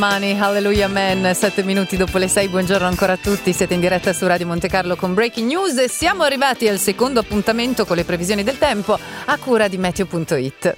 Mani, Hallelujah Man, 7 minuti dopo le 6, buongiorno ancora a tutti, siete in diretta su Radio Monte Carlo con Breaking News e siamo arrivati al secondo appuntamento con le previsioni del tempo a cura di Meteo.it.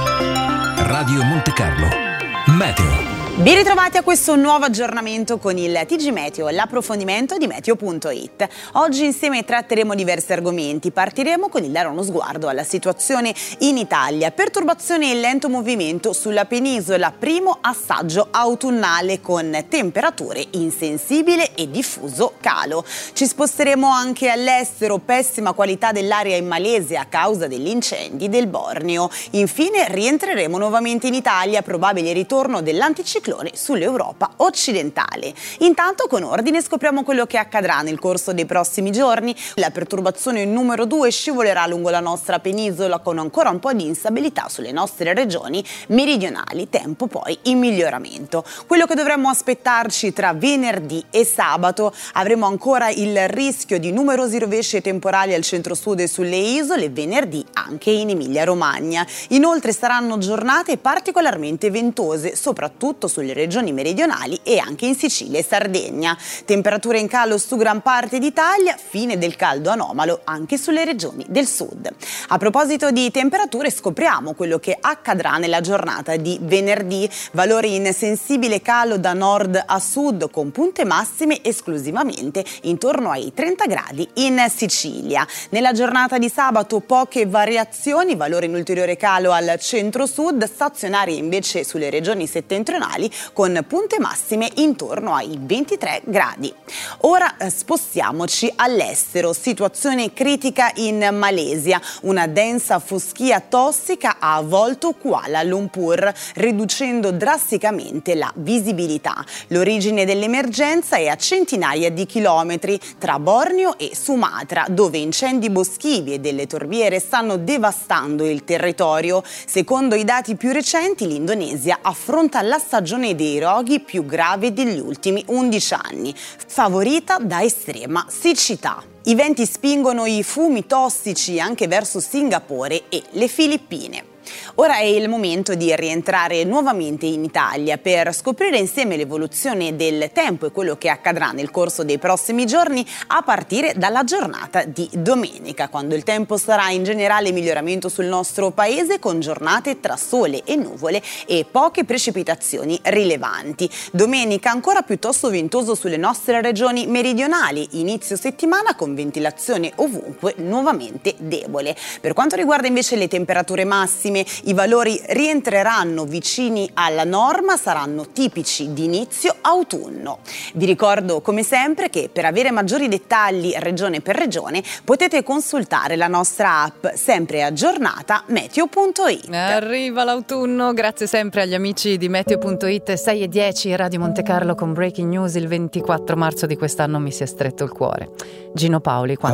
Radio Monte Carlo, Meteo. Ben ritrovati a questo nuovo aggiornamento con il TG Meteo, l'approfondimento di Meteo.it. Oggi insieme tratteremo diversi argomenti. Partiremo con il dare uno sguardo alla situazione in Italia. Perturbazione e lento movimento sulla penisola, primo assaggio autunnale con temperature insensibile e diffuso calo. Ci sposteremo anche all'estero, pessima qualità dell'aria in Malesia a causa degli incendi del Borneo. Infine rientreremo nuovamente in Italia, probabile ritorno dell'anticiclone sull'Europa occidentale. Intanto con ordine scopriamo quello che accadrà nel corso dei prossimi giorni. La perturbazione numero 2 scivolerà lungo la nostra penisola con ancora un po' di instabilità sulle nostre regioni meridionali, tempo poi in miglioramento. Quello che dovremmo aspettarci tra venerdì e sabato: avremo ancora il rischio di numerosi rovesci e temporali al centro-sud e sulle isole, venerdì anche in Emilia-Romagna. Inoltre saranno giornate particolarmente ventose, soprattutto sulle regioni meridionali e anche in Sicilia e Sardegna. Temperature in calo su gran parte d'Italia, fine del caldo anomalo anche sulle regioni del sud. A proposito di temperature, scopriamo quello che accadrà nella giornata di venerdì. Valori in sensibile calo da nord a sud, con punte massime esclusivamente intorno ai 30 gradi in Sicilia. Nella giornata di sabato poche variazioni, valori in ulteriore calo al centro-sud, stazionarie invece sulle regioni settentrionali con punte massime intorno ai 23 gradi. Ora spostiamoci all'estero. Situazione critica in Malesia. Una densa foschia tossica ha avvolto Kuala Lumpur, riducendo drasticamente la visibilità. L'origine dell'emergenza è a centinaia di chilometri tra Borneo e Sumatra, dove incendi boschivi e delle torbiere stanno devastando il territorio. Secondo i dati più recenti, l'Indonesia affronta la stagione dei roghi più grave degli ultimi 11 anni, favorita da estrema siccità. I venti spingono i fumi tossici anche verso Singapore e le Filippine. Ora è il momento di rientrare nuovamente in Italia per scoprire insieme l'evoluzione del tempo e quello che accadrà nel corso dei prossimi giorni, a partire dalla giornata di domenica, quando il tempo sarà in generale miglioramento sul nostro paese, con giornate tra sole e nuvole e poche precipitazioni rilevanti. Domenica ancora piuttosto ventoso sulle nostre regioni meridionali, inizio settimana con ventilazione ovunque nuovamente debole. Per quanto riguarda invece le temperature massime, i valori rientreranno vicini alla norma, saranno tipici di inizio autunno. Vi ricordo come sempre che per avere maggiori dettagli regione per regione potete consultare la nostra app sempre aggiornata Meteo.it. Arriva l'autunno, grazie sempre agli amici di Meteo.it. 6:10 Radio Monte Carlo con Breaking News. Il 24 marzo di quest'anno mi si è stretto il cuore. Gino Paoli, quando